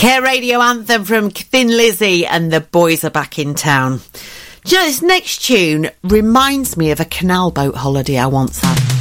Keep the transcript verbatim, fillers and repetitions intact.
Care Radio anthem from Thin Lizzy and the Boys Are Back in Town. Do you know, this next tune reminds me of a canal boat holiday I once had.